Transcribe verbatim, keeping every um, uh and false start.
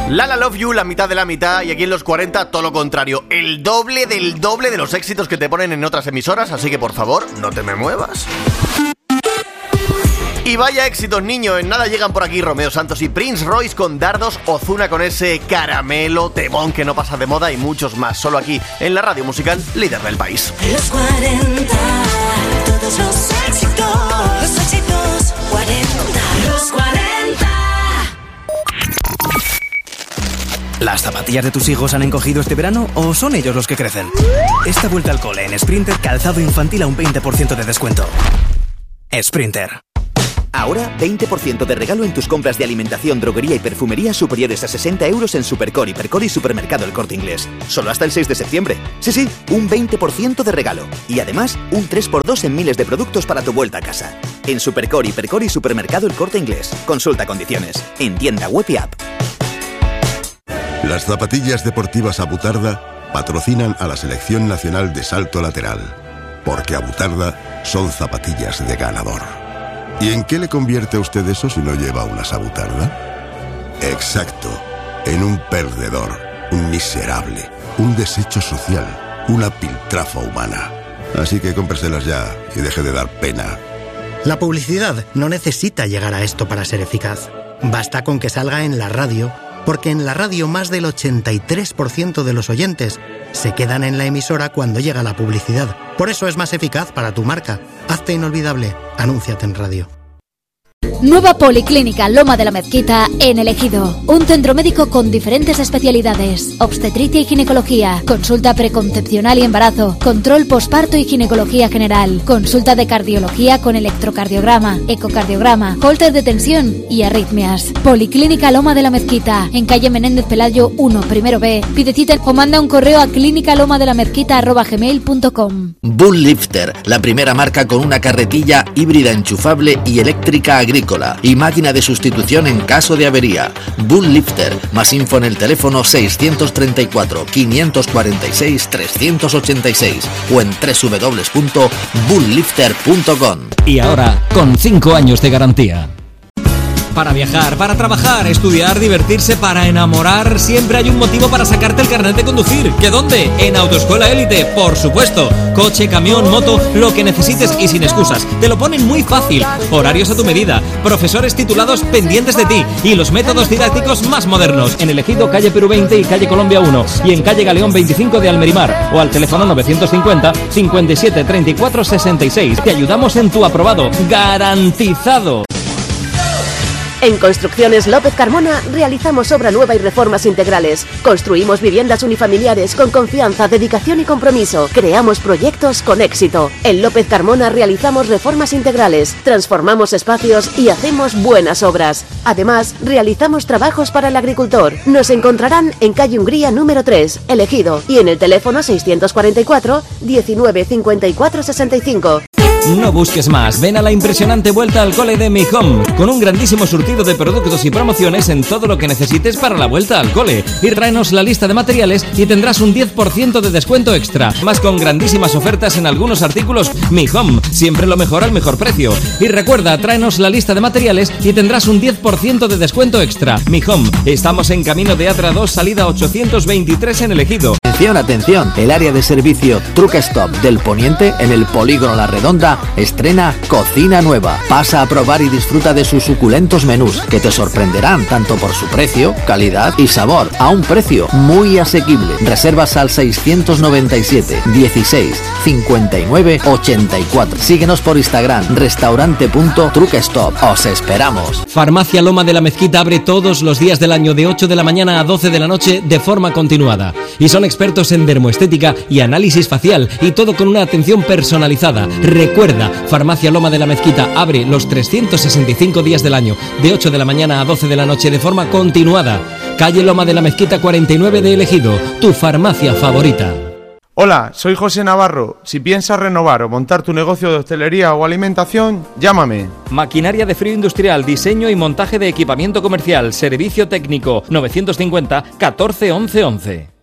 Lala Love You, la mitad de la mitad, y aquí en los cuarenta todo lo contrario, el doble del doble de los éxitos que te ponen en otras emisoras, así que por favor, no te me muevas. Y vaya éxitos, niño, en nada llegan por aquí Romeo Santos y Prince Royce con Dardos, Ozuna con ese Caramelo, Temón que no pasa de moda y muchos más, solo aquí en la radio musical líder del país. Los cuarenta, todos los éxitos, los éxitos cuarenta, los cuarenta. ¿Las zapatillas de tus hijos han encogido este verano o son ellos los que crecen? Esta vuelta al cole en Sprinter, calzado infantil a un veinte por ciento de descuento. Sprinter. Ahora, veinte por ciento de regalo en tus compras de alimentación, droguería y perfumería superiores a sesenta euros en Supercore, Hipercore y Supermercado El Corte Inglés. Solo hasta el seis de septiembre. Sí, sí, un veinte por ciento de regalo. Y además, un tres por dos en miles de productos para tu vuelta a casa. En Supercore, Hipercore y Supermercado El Corte Inglés. Consulta condiciones. En tienda web y app. Las zapatillas deportivas Abutarda patrocinan a la Selección Nacional de Salto Lateral, porque Abutarda son zapatillas de ganador. ¿Y en qué le convierte a usted eso si no lleva unas Abutarda? Exacto, en un perdedor, un miserable, un desecho social, una piltrafa humana. Así que cómpreselas ya y deje de dar pena. La publicidad no necesita llegar a esto para ser eficaz. Basta con que salga en la radio, porque en la radio más del ochenta y tres por ciento de los oyentes se quedan en la emisora cuando llega la publicidad. Por eso es más eficaz para tu marca. Hazte inolvidable. Anúnciate en radio. Nueva Policlínica Loma de la Mezquita en El Ejido. Un centro médico con diferentes especialidades: obstetricia y ginecología, consulta preconcepcional y embarazo, control posparto y ginecología general, consulta de cardiología con electrocardiograma, ecocardiograma, holter de tensión y arritmias. Policlínica Loma de la Mezquita, en calle Menéndez Pelayo uno, primero B. Pide cita o manda un correo a clínica loma de la mezquita arroba gmail punto com. Bull Lifter, la primera marca con una carretilla híbrida enchufable y eléctrica agrícola y máquina de sustitución en caso de avería. Bull Lifter. Más info en el teléfono seiscientos treinta y cuatro, quinientos cuarenta y seis, trescientos ochenta y seis o en doble u doble u doble u punto bull lifter punto com. Y ahora, con cinco años de garantía. Para viajar, para trabajar, estudiar, divertirse, para enamorar, siempre hay un motivo para sacarte el carnet de conducir. ¿Que dónde? En Autoescuela Élite, por supuesto. Coche, camión, moto, lo que necesites y sin excusas. Te lo ponen muy fácil. Horarios a tu medida, profesores titulados pendientes de ti y los métodos didácticos más modernos. En El Ejido, calle Perú veinte y calle Colombia uno y en calle Galeón veinticinco de Almerimar o al teléfono novecientos cincuenta, cincuenta y siete, treinta y cuatro, sesenta y seis. Te ayudamos en tu aprobado. ¡Garantizado! En Construcciones López Carmona realizamos obra nueva y reformas integrales. Construimos viviendas unifamiliares con confianza, dedicación y compromiso. Creamos proyectos con éxito. En López Carmona realizamos reformas integrales, transformamos espacios y hacemos buenas obras. Además, realizamos trabajos para el agricultor. Nos encontrarán en calle Hungría número tres, El Ejido, y en el teléfono seiscientos cuarenta y cuatro, diecinueve, cincuenta y cuatro, sesenta y cinco. No busques más, ven a la impresionante vuelta al cole de Mi Home, con un grandísimo surtido de productos y promociones en todo lo que necesites para la vuelta al cole. Y tráenos la lista de materiales y tendrás un diez por ciento de descuento extra, más con grandísimas ofertas en algunos artículos. Mi Home, siempre lo mejor al mejor precio. Y recuerda, tráenos la lista de materiales y tendrás un diez por ciento de descuento extra. Mi Home, estamos en camino de Atra dos, salida ochocientos veintitrés en El Ejido. Atención, atención, el área de servicio Truck Stop del Poniente en el Polígono La Redonda estrena cocina nueva. Pasa a probar y disfruta de sus suculentos menús que te sorprenderán tanto por su precio, calidad y sabor a un precio muy asequible. Reservas al seiscientos noventa y siete, dieciséis, cincuenta y nueve, ochenta y cuatro. Síguenos por Instagram, restaurante punto truck stop. Os esperamos. Farmacia Loma de la Mezquita abre todos los días del año de ocho de la mañana a doce de la noche de forma continuada. Y son expertos en dermoestética y análisis facial y todo con una atención personalizada. Recuerda, Farmacia Loma de la Mezquita abre los trescientos sesenta y cinco días del año de ocho de la mañana a doce de la noche de forma continuada. Calle Loma de la Mezquita cuarenta y nueve de El Ejido, tu farmacia favorita. Hola, soy José Navarro. Si piensas renovar o montar tu negocio de hostelería o alimentación, llámame. Maquinaria de frío industrial, diseño y montaje de equipamiento comercial, servicio técnico, novecientos cincuenta, catorce, once, once.